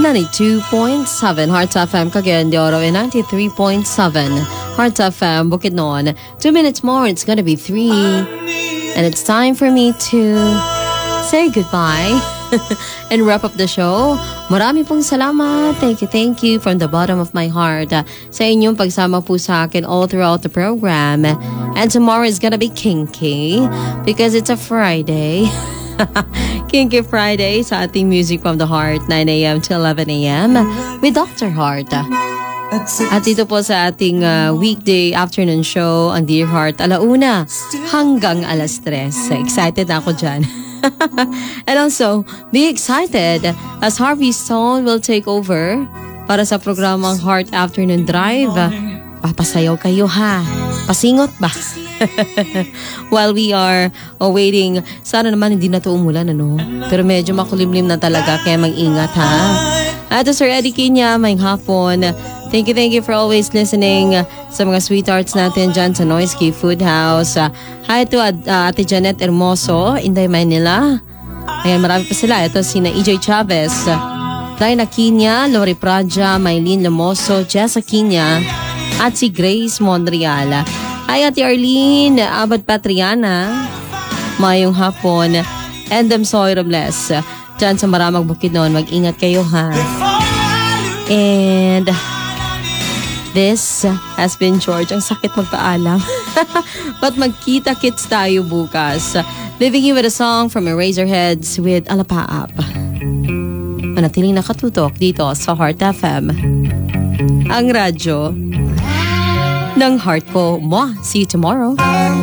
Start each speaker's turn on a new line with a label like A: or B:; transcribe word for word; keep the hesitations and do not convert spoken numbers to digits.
A: ninety-two point seven Hearts F M Cagayan de Oro, and ninety-three point seven Hearts F M Bukidnon. Two minutes more, it's gonna be three. And it's time for me to say goodbye and wrap up the show. Marami pong salamat. Thank you, thank you from the bottom of my heart uh, sa inyong pagsama po sa akin all throughout the program. And tomorrow is gonna be kinky because it's a Friday. Kinky Friday sa ating Music from the Heart, nine a.m. to eleven a.m. with Doctor Heart. At dito po sa ating uh, weekday afternoon show, ang Dear Heart, alauna hanggang alas tres. Excited na ako dyan. And also, be excited as Harvey Stone will take over para sa programang Heart Afternoon Drive. Papasayaw kayo ha. Pasingot ba? While we are awaiting, sana naman hindi na to umulan, ano? Pero medyo makulimlim na talaga, kaya mag-ingat ha. At Sir Eddie Kinya, may hapon. Thank you, thank you for always listening sa mga sweethearts natin dyan sa Noisky Food House. Uh, hi to uh, Ate Janet Hermoso, Inday, Manila. Ayan, marami pa sila. Ito sina E J Chavez, Diana Kinya, Lori Praja, Maylene Lamoso, Jessa Kinya, at si Grace Monreal. Hi, Ate Arlene, Abad Patriana, mayong hapon, and I'm so Robles. Diyan sa Maramag Bukidnon, mag-ingat kayo ha. And this has been George. Ang sakit magpaalam. But magkita-kits tayo bukas. Leaving you with a song from Eraserheads with Alapaap. Manatiling nakatutok dito sa Heart F M. Ang radyo ng heart ko. Mwah! See you tomorrow.